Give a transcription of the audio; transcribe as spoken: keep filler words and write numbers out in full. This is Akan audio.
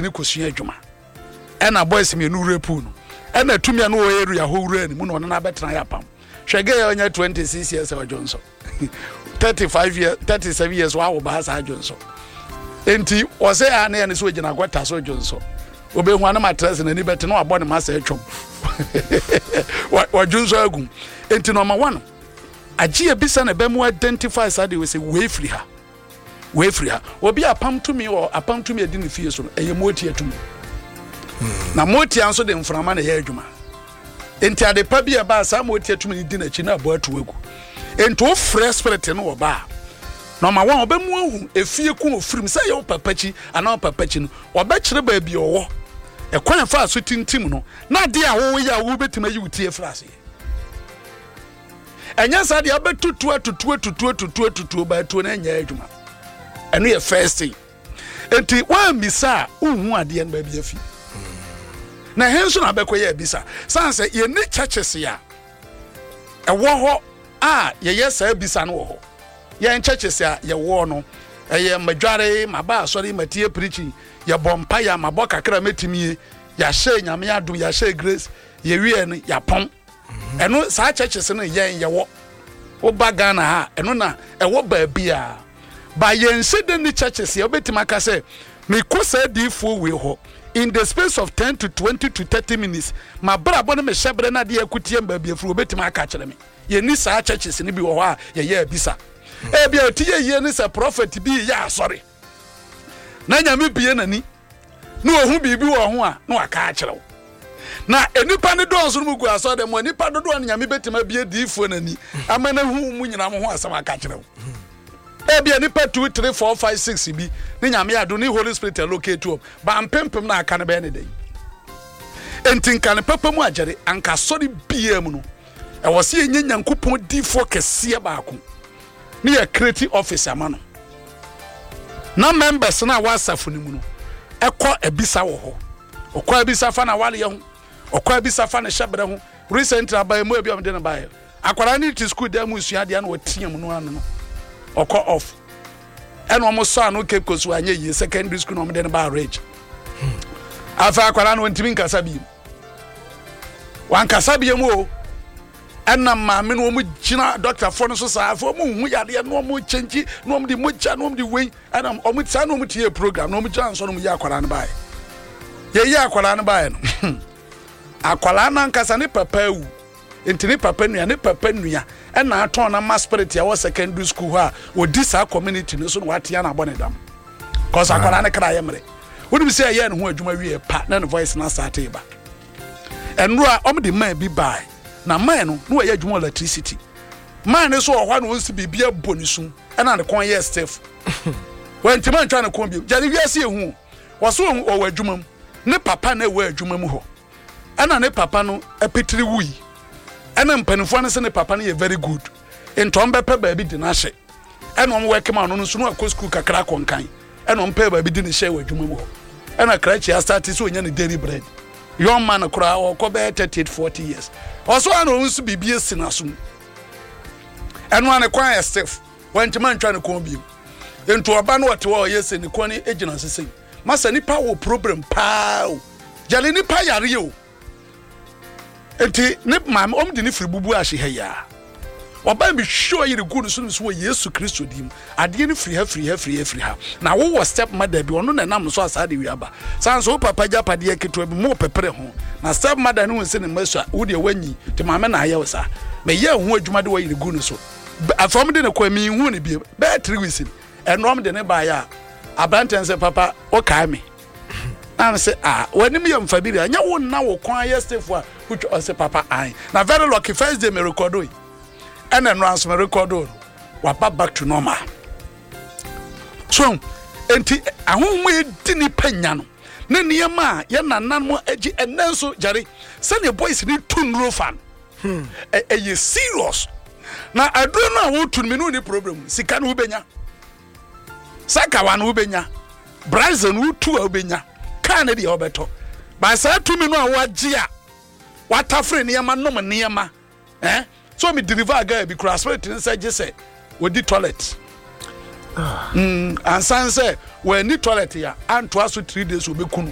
ni kosua adwuma ena boys me no repu no ena tumi no wo area ho wura ni mu no na betena ya pam hwege ya onya twenty-six years wa Johnson thirty-five years thirty-seven years wa wo ba sa Johnson enti o se ya na ya ni so gina gwata so Johnson obe hu ana matres na ni betena wa bɔ ne ma sa atwom wa Johnson agum enti number one agie bisa na be mu identify sade we say we free ha we free ha obi apam to me or apam to me edi ne fie so no eye moti atum na moti anso de mframa na ye adwuma enti ade pa bia ba sa moti atum ni di na chi na abo atu agu enti o fresh spirit no oba number one oba mu ahu efie ku ofrim say ye papachi ana papachi no oba kire ba bia owo e kwan fa so tintim no na de a wo ya wo betima yi wutie frase enya sa de abetutu atutu atutu atutu atutu ba to na nya adwuma eno ye first thing enti wa misa unhu ade en ba bia fi na henso na bekoye bisa sanse ye ni churches ya e wo ho a ye yes a bisa no wo ho ye churches ya ye wo no eye madware maba asori matie preaching ye bompa ya maboka kra metimi ya she nyame adum ya she grace ye wie no ya pon eno sa churches no ye ye wo wo bagana ha eno na e wo ba bia ba ye nsede ni churches ye obetima ka se me kosa difo we ho in the space of ten to twenty to thirty minutes ma brabo no me shebre na de akutie mba bia furu obetima aka kire me ye ni sa churches ni bi wo ho a ye ye bisa e bia otiye ye ni se prophet bi ya sorry na nyame bie nani no ohu bibi wo ho a no aka kire wo na enipa ne donso no gu aso de mo enipa dodo an nyame betima bie difo nani amana hu mu nyina mo ho asam aka kire wo e bia enipa two three four five six bi ne nyame ado ni Holy Spirit locate to ba mpempem na aka ne be ne dey entinka ne papa mu agere anka sori bia mu no e wo se enye nyankopon difo kese ba ako ne ya creative officer ma no na members na wasafu ni mu no ekọ ebisa wo ho okọ ebisa fa na wale ye ho okọ ebisa fa na shebre ho recently abaye mu ebi amde na baye akwara ni to school dem usua de na watiam no anu no okọ off eno omo so anu Cape Coast anya yi secondary school no amde na ba rage afa akwara no ntimi nkasa bi wan kasa bi mu o enna ma me no mu gina doctor for no so sa for mu hu yade no mu chenji no mu di mu cha no mu di we ana omu tsa no mu tie program no mu gina so no mu ya akwara no bae ye ya akwara no bae no akwara na nkasa ne papa wu enti ne papa nua ne papa nua enna aton na mass spirit ya wo secondary school ha odi sa community no so no watia na abone dam cause akwara ne kra ye mere wodi bi say ye ne ho adwuma wie pa na ne voice na start ba enro a om di man bi bae na man no no ye adwuma electricity man ne so ohwa no nsi bibia bonisu ena ne kon ye staff when timan twa ne kon bi jare wiase ehu wo so o wa adwuma ne papa na wa adwuma mu ho ena ne papa no epetiri wui ena mpanifo ne se ne papa no ye very good entom bepe ba bi di na hye ena om work man no so no akọ school kakra konkan ena om pe ba bi di ne hye wa adwuma mu ho ena krachi ya start so nya ne daily bread young man kura o ko be thirty-eight forty years also an onsu bibie sinasum eno an kwan ya staff wantima ntwa ne kon bi ento oba no wote wo yese ne kon agina sese masa nipa wo problem pa o jale nipa yare o enti ne mam om de ne fribubu ahye ha ya oba bi show yire good so so Yesu Kristo dim ade ne free ha free ha free ha free ha na wo wo step mother bi ono na nam so asade wi aba sanso papa japade keto bi mo pepere ho na step mother no nse ne maso wo de wanyi te mama na ayew sa me ye hu adwuma de wo yire good so afom de ne kwa mi hu ne bi be three weeks enom de ne ba ya abrantense papa o kai me and say ah when me am family anya wo na wo kwan yesterday a which I say papa I na very lucky first day me record it and then once me record it wa back to normal so enti ahonmu edi ni panya no ne niema ye nanan mo agi enenso jare sane boys ni tunro fan hmm e, e ye serious na adro na wo tun me no ni problem sika no benya saka wa no benya brazil no tu a benya kan de obeto ba sa tu me no a wagie a watafre niema no me niema eh so me deliver guy bi cross spirit inside just we di toilet mm and san say we ni toilet ya anto aso three days obekunu